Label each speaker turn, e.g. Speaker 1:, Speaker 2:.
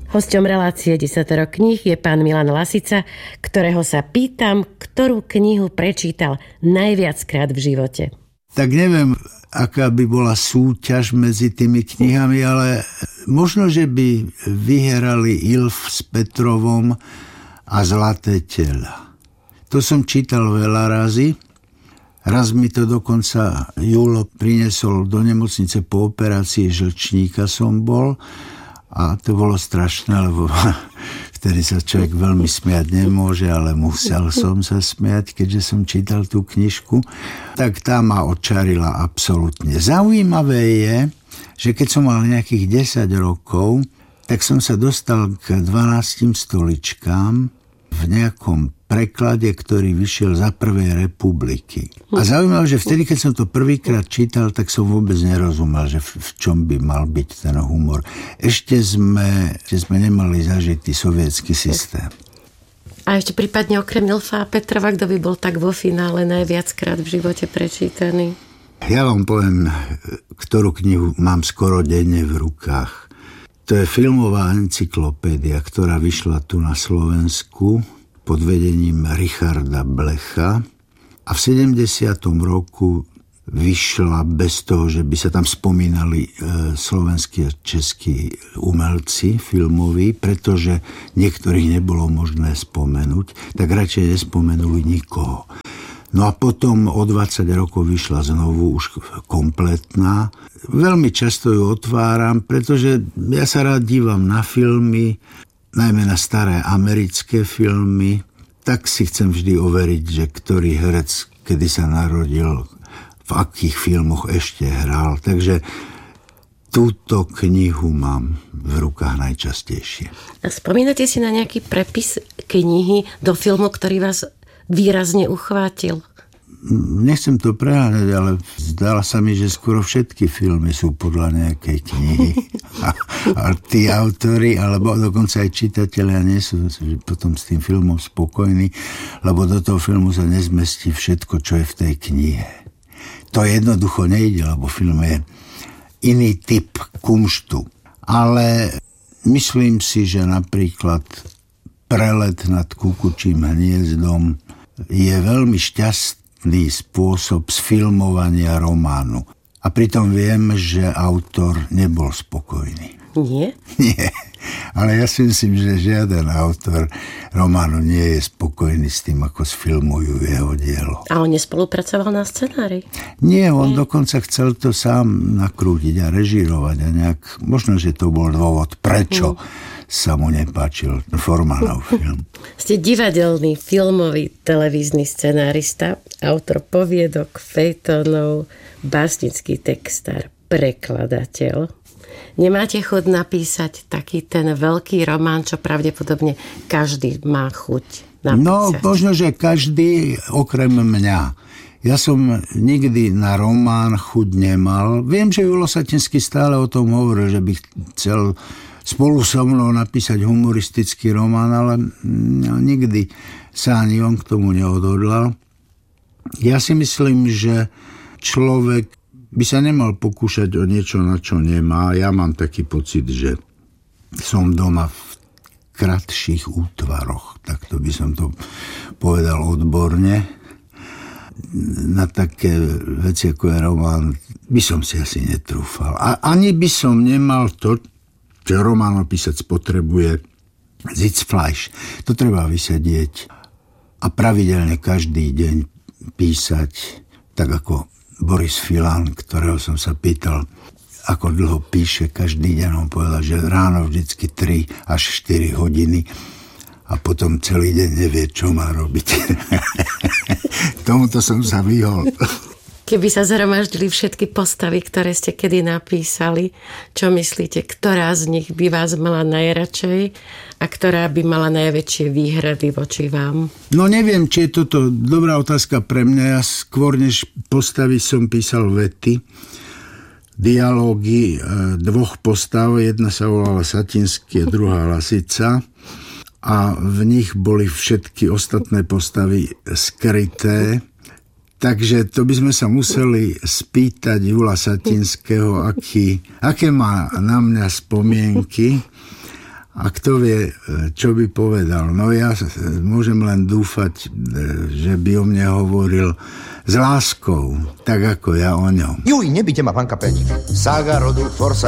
Speaker 1: Hosťom relácie 10 kníh je pán Milan Lasica, ktorého sa pýtam, ktorú knihu prečítal najviackrát v živote.
Speaker 2: Tak neviem, aká by bola súťaž medzi tými knihami, ale možno, že by vyhrali Ilf s Petrovom a Zlaté tela. To som čítal veľa razy. Raz mi to dokonca Julo prinesol do nemocnice po operácii žlčníka som bol a to bolo strašné, lebo vtedy sa človek veľmi smiať nemôže, ale musel som sa smiať, keďže som čítal tú knižku. Tak tá ma očarila absolútne. Zaujímavé je, že keď som mal nejakých 10 rokov, tak som sa dostal k 12 stoličkám v nejakom preklade, ktorý vyšiel za prvej republiky. A zaujímavé, že vtedy, keď som to prvýkrát čítal, tak som vôbec nerozumel, že v čom by mal byť ten humor. Ešte sme nemali zažitý sovietský systém.
Speaker 1: A ešte prípadne okrem Ilfa a Petrova, kto by bol tak vo finále najviackrát v živote prečítaný?
Speaker 2: Ja vám poviem, ktorú knihu mám skoro denne v rukách. To je filmová encyklopédia, ktorá vyšla tu na Slovensku pod vedením Richarda Blecha a v 70. roku vyšla bez toho, že by sa tam spomínali slovenskí a českí umelci filmoví, pretože niektorých nebolo možné spomenúť, tak radšej nespomenuli nikoho. No a potom o 20 rokov vyšla znovu už kompletná. Veľmi často ju otváram, pretože ja sa rád dívam na filmy, najmä na staré americké filmy, tak si chcem vždy overiť, že ktorý herec kedy sa narodil, v akých filmoch ešte hral. Takže túto knihu mám v rukách najčastejšie.
Speaker 1: A spomínate si na nejaký prepis knihy do filmu, ktorý vás výrazne uchvátil?
Speaker 2: Nechcem to preháňať, ale zdala sa mi, že skoro všetky filmy sú podľa nejakej knihy. A tí autori, alebo dokonca aj čitatelia nie sú potom s tým filmom spokojní, lebo do toho filmu sa nezmestí všetko, čo je v tej knihe. To jednoducho nejde, lebo film je iný typ kumštu. Ale myslím si, že napríklad Prelet nad kukučím hniezdom je veľmi šťastný spôsob sfilmovania románu. A pritom viem, že autor nebol spokojný.
Speaker 1: Nie?
Speaker 2: Nie. Ale ja si myslím, že žiaden autor románu nie je spokojný s tým, ako sfilmujú jeho dielo.
Speaker 1: A on nespolupracoval na scenári?
Speaker 2: Nie, on dokonca chcel to sám nakrútiť a režírovať. A nejak, možno, že to bol dôvod, prečo sa mu nepáčil Formanov film.
Speaker 1: Ste divadelný, filmový, televízny scenárista, autor poviedok, fejtónov, básnický textár, prekladateľ. Nemáte chuť napísať taký ten veľký román, čo pravdepodobne každý má chuť napísať?
Speaker 2: No, možno, že každý okrem mňa. Ja som nikdy na román chuť nemal. Viem, že Julo Satinský stále o tom hovoril, že by chcel spolu so mnou napísať humoristický román, ale nikdy sa ani on k tomu neodhodlal. Ja si myslím, že človek by sa nemal pokúšať o niečo, na čo nemá. Ja mám taký pocit, že som doma v kratších útvaroch, tak to by som to povedal odborne. Na také veci, ako je román, by som si asi netrúfal. A ani by som nemal to, že román písať potrebuje Sitzfleisch. To treba vysedieť a pravidelne každý deň písať, tak ako Boris Filan, ktorého som sa pýtal, ako dlho píše každý deň. On povedal, že ráno vždycky 3 až 4 hodiny a potom celý deň nevie, čo má robiť. Tomuto som sa vyhol.
Speaker 1: Keby sa zhromaždili všetky postavy, ktoré ste kedy napísali, čo myslíte, ktorá z nich by vás mala najradšej a ktorá by mala najväčšie výhrady voči vám? No
Speaker 2: neviem, či je toto dobrá otázka pre mňa. Ja skôr než postavy som písal vety, dialógy dvoch postav. Jedna sa volala Satinský, druhá Lasica. A v nich boli všetky ostatné postavy skryté. Takže to by sme sa museli spýtať Jula Satinského, aké má na mňa spomienky. A kto vie, čo by povedal. No ja môžem len dúfať, že by o mne hovoril s láskou, tak ako ja o ňom.
Speaker 3: Juj, nebyte ma, pán kapelník. Saga rodu Forsyth